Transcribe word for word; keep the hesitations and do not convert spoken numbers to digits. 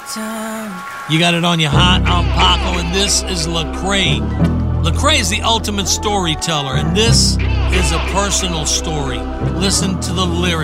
You got it on your hot. I'm Paco, and this is Lecrae. Lecrae is the ultimate storyteller, and this is a personal story. Listen to the lyrics.